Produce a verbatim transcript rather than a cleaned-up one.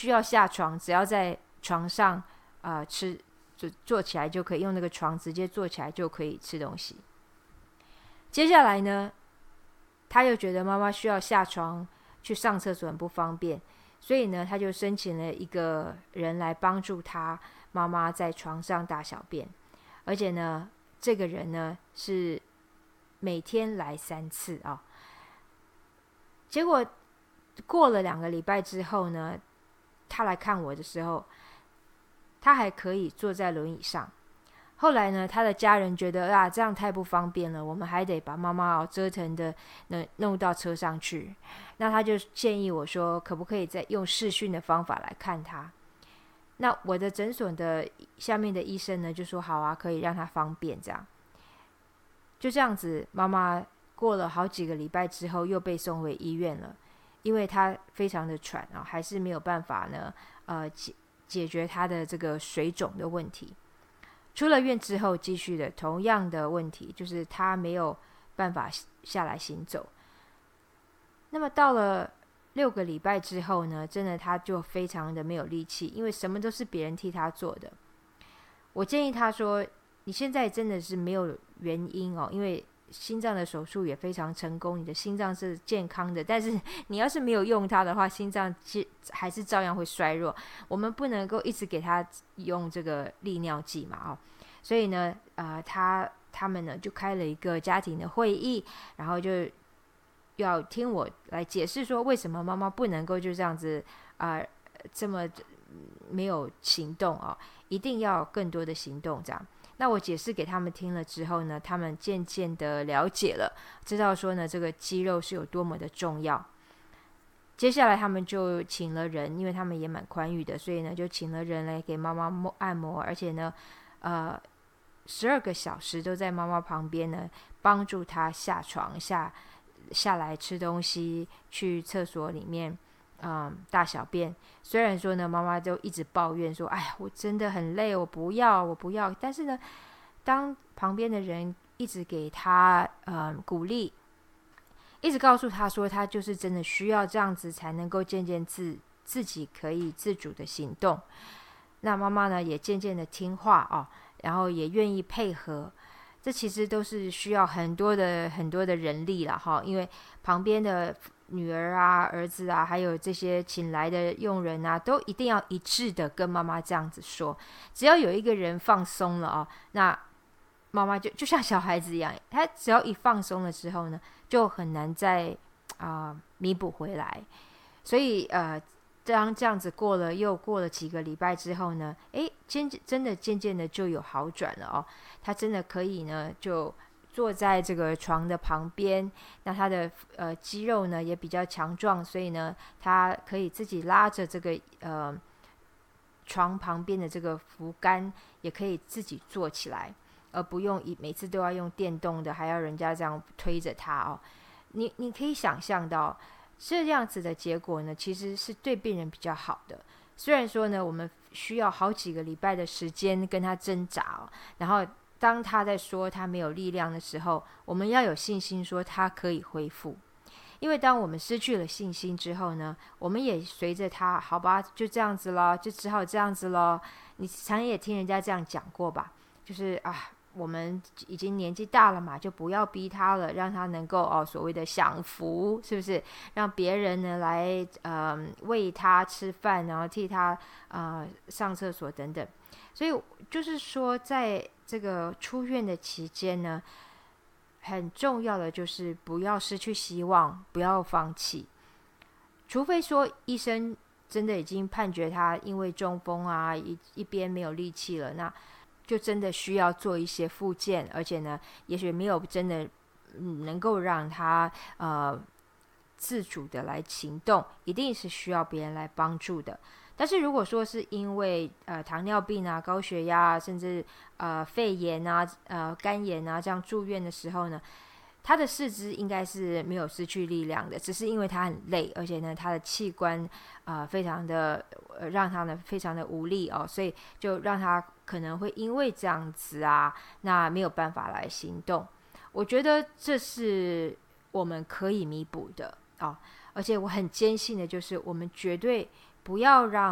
需要下床，只要在床上呃吃，就坐起来就可以，用那个床直接坐起来就可以吃东西。接下来呢，他又觉得妈妈需要下床去上厕所很不方便，所以呢，他就申请了一个人来帮助他妈妈在床上大小便，而且呢，这个人呢是每天来三次啊。结果过了两个礼拜之后呢，他来看我的时候，他还可以坐在轮椅上。后来呢，他的家人觉得啊，这样太不方便了，我们还得把妈妈、哦、折腾的弄到车上去。那他就建议我说，可不可以再用视讯的方法来看他？那我的诊所的下面的医生呢，就说好啊，可以让他方便这样。就这样子，妈妈过了好几个礼拜之后，又被送回医院了，因为她非常的喘啊，还是没有办法呢，呃解解决她的这个水肿的问题。出了院之后，继续的同样的问题，就是她没有办法下来行走。那么到了六个礼拜之后呢，真的她就非常的没有力气，因为什么都是别人替她做的。我建议她说，你现在真的是没有原因哦，因为心脏的手术也非常成功，你的心脏是健康的，但是你要是没有用它的话，心脏还是照样会衰弱。我们不能够一直给他用这个利尿剂嘛，哦，所以呢，呃，他他们呢就开了一个家庭的会议，然后就要听我来解释说，为什么妈妈不能够就这样子啊、呃、这么没有行动哦，一定要更多的行动这样。那我解释给他们听了之后呢，他们渐渐的了解了，知道说呢，这个肌肉是有多么的重要。接下来他们就请了人，因为他们也蛮宽裕的，所以呢就请了人来给妈妈按摩，而且呢呃十二个小时都在妈妈旁边呢，帮助她下床下下来吃东西，去厕所里面嗯，大小便。虽然说呢，妈妈就一直抱怨说：“哎呀，我真的很累，我不要，我不要。”但是呢，当旁边的人一直给她嗯鼓励，一直告诉她说，她就是真的需要这样子，才能够渐渐自自己可以自主的行动。那妈妈呢，也渐渐的听话哦，然后也愿意配合。这其实都是需要很多的很多的人力了哈，因为旁边的女儿啊、儿子啊，还有这些请来的佣人啊，都一定要一致的跟妈妈这样子说。只要有一个人放松了哦，那妈妈就就像小孩子一样，他只要一放松了之后呢，就很难再啊、呃、弥补回来。所以呃，当这样子过了又过了几个礼拜之后呢，诶，渐真的渐渐的就有好转了哦。他真的可以呢，就坐在这个床的旁边，那他的呃肌肉呢也比较强壮，所以呢，他可以自己拉着这个呃床旁边的这个扶杆，也可以自己坐起来，而不用每次都要用电动的，还要人家这样推着他哦。你你可以想象到这样子的结果呢，其实是对病人比较好的。虽然说呢，我们需要好几个礼拜的时间跟他挣扎哦，然后当他在说他没有力量的时候，我们要有信心说他可以恢复。因为当我们失去了信心之后呢，我们也随着他，好吧，就这样子咯，就只好这样子咯。你常也听人家这样讲过吧，就是啊，我们已经年纪大了嘛，就不要逼他了，让他能够哦所谓的享福，是不是？让别人呢来呃喂他吃饭，然后替他呃上厕所等等。所以就是说，在这个出院的期间呢，很重要的就是不要失去希望，不要放弃。除非说医生真的已经判决他因为中风啊，一一边没有力气了，那就真的需要做一些复健，而且呢，也许没有真的、嗯、能够让他呃自主的来行动，一定是需要别人来帮助的。但是如果说是因为呃糖尿病啊、高血压啊，甚至呃肺炎啊、呃肝炎啊这样住院的时候呢，他的四肢应该是没有失去力量的，只是因为他很累，而且呢他的器官呃非常的、呃、让他呢非常的无力哦，所以就让他可能会因为这样子啊，那没有办法来行动。我觉得这是我们可以弥补的哦，而且我很坚信的就是我们绝对不要让